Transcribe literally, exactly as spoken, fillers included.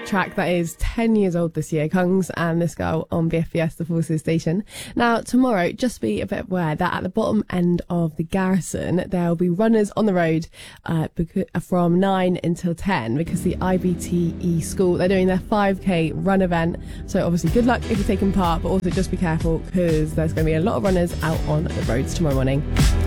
track that is ten years old this year, Kungs and This Girl on B F B S, the Forces station. Now, tomorrow, just be a bit aware that at the bottom end of the Garrison, there'll be runners on the road uh, from nine until ten because the I B T E school, they're doing their five K run event. So obviously, good luck if you're taking part, but also just be careful because there's going to be a lot of runners out on the roads tomorrow morning.